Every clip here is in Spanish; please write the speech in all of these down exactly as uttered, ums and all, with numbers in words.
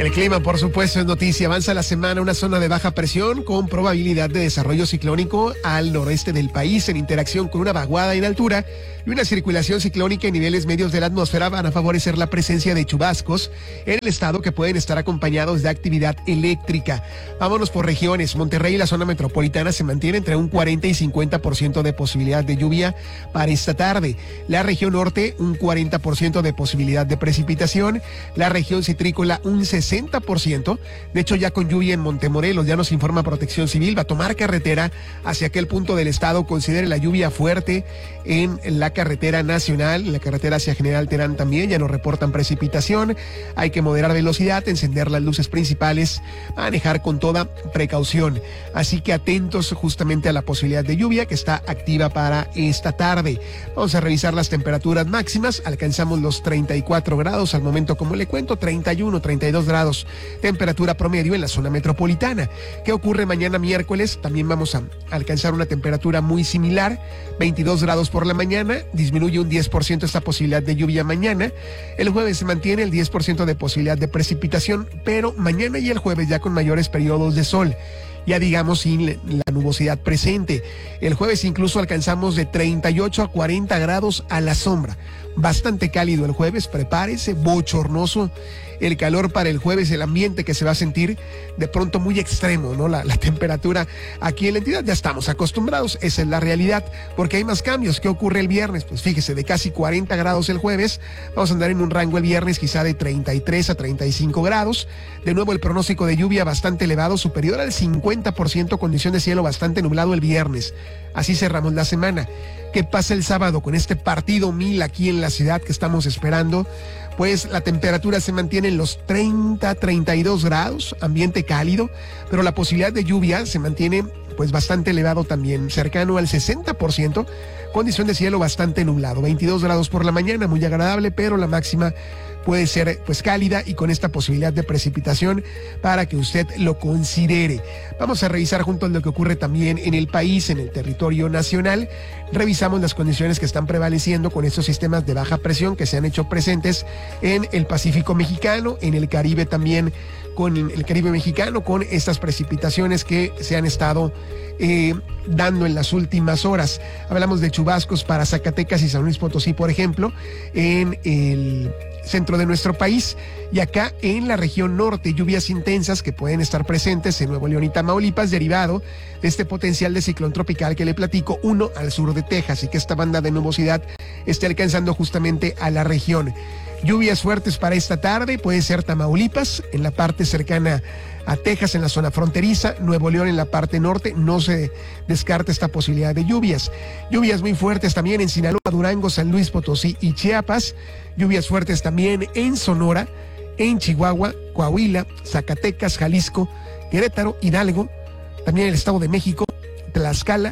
El clima, por supuesto, es noticia. Avanza la semana una zona de baja presión con probabilidad de desarrollo ciclónico al noroeste del país en interacción con una vaguada en altura y una circulación ciclónica en niveles medios de la atmósfera van a favorecer la presencia de chubascos en el estado que pueden estar acompañados de actividad eléctrica. Vámonos por regiones. Monterrey y la zona metropolitana se mantiene entre un cuarenta y cincuenta por ciento de posibilidad de lluvia para esta tarde. La región norte, un cuarenta por ciento de posibilidad de precipitación. La región citrícola, un sesenta por ciento. De hecho, ya con lluvia en Montemorelos, ya nos informa Protección Civil, va a tomar carretera hacia aquel punto del estado. Considere la lluvia fuerte en la carretera nacional, en la carretera hacia General Terán también, ya nos reportan precipitación. Hay que moderar velocidad, encender las luces principales, manejar con toda precaución. Así que atentos justamente a la posibilidad de lluvia que está activa para esta tarde. Vamos a revisar las temperaturas máximas. Alcanzamos los treinta y cuatro grados al momento, como le cuento, treinta y uno, treinta y dos grados. Temperatura promedio en la zona metropolitana. ¿Qué ocurre mañana miércoles? También vamos a alcanzar una temperatura muy similar, veintidós grados por la mañana, disminuye un diez por ciento esta posibilidad de lluvia mañana. El jueves se mantiene el diez por ciento de posibilidad de precipitación, pero mañana y el jueves ya con mayores periodos de sol, ya digamos sin la nubosidad presente. El jueves incluso alcanzamos de treinta y ocho a cuarenta grados a la sombra. Bastante cálido el jueves, prepárese, bochornoso el calor para el jueves, el ambiente que se va a sentir de pronto muy extremo, ¿no? La, la temperatura aquí en la entidad ya estamos acostumbrados, esa es la realidad, porque hay más cambios. ¿Qué ocurre el viernes? Pues fíjese, de casi cuarenta grados el jueves, vamos a andar en un rango el viernes quizá de treinta y tres a treinta y cinco grados. De nuevo el pronóstico de lluvia bastante elevado, superior al cincuenta por ciento, condición de cielo bastante nublado el viernes. Así cerramos la semana. ¿Qué pasa el sábado con este partido mil aquí en la ciudad que estamos esperando? Pues la temperatura se mantiene en los treinta, treinta y dos grados, ambiente cálido, pero la posibilidad de lluvia se mantiene pues bastante elevado también, cercano al sesenta por ciento, condición de cielo bastante nublado, veintidós grados por la mañana, muy agradable, pero la máxima puede ser pues cálida y con esta posibilidad de precipitación para que usted lo considere. Vamos a revisar juntos lo que ocurre también en el país, en el territorio nacional. Revisamos las condiciones que están prevaleciendo con estos sistemas de baja presión que se han hecho presentes en el Pacífico mexicano, en el Caribe también, con el Caribe mexicano, con estas precipitaciones que se han estado eh, dando en las últimas horas. Hablamos de chubascos para Zacatecas y San Luis Potosí, por ejemplo, en el centro de nuestro país, y acá en la región norte, lluvias intensas que pueden estar presentes en Nuevo León y Tamaulipas, derivado de este potencial de ciclón tropical que le platico, uno al sur de Texas, y que esta banda de nubosidad esté alcanzando justamente a la región. Lluvias fuertes para esta tarde, puede ser Tamaulipas, en la parte cercana a Texas, en la zona fronteriza, Nuevo León en la parte norte, no se descarta esta posibilidad de lluvias. Lluvias muy fuertes también en Sinaloa, Durango, San Luis Potosí y Chiapas. Lluvias fuertes también en Sonora, en Chihuahua, Coahuila, Zacatecas, Jalisco, Querétaro, Hidalgo, también el Estado de México, Tlaxcala,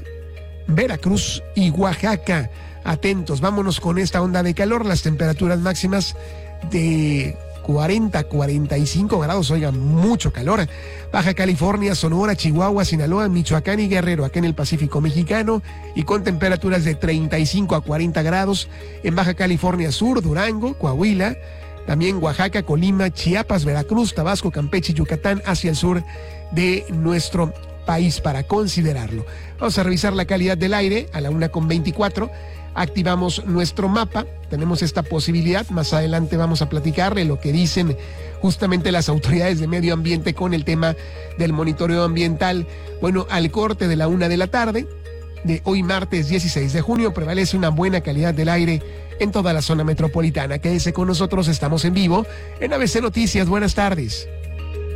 Veracruz y Oaxaca. Atentos, vámonos con esta onda de calor, las temperaturas máximas de cuarenta, cuarenta y cinco grados, oiga, mucho calor. Baja California, Sonora, Chihuahua, Sinaloa, Michoacán y Guerrero, acá en el Pacífico mexicano, y con temperaturas de treinta y cinco a cuarenta grados en Baja California Sur, Durango, Coahuila, también Oaxaca, Colima, Chiapas, Veracruz, Tabasco, Campeche y Yucatán, hacia el sur de nuestro país para considerarlo. Vamos a revisar la calidad del aire a la una con veinticuatro. Activamos nuestro mapa, tenemos esta posibilidad, más adelante vamos a platicarle lo que dicen justamente las autoridades de medio ambiente con el tema del monitoreo ambiental. Bueno, al corte de la una de la tarde de hoy martes dieciséis de junio prevalece una buena calidad del aire en toda la zona metropolitana. Quédese con nosotros, estamos en vivo en A B C Noticias. Buenas tardes.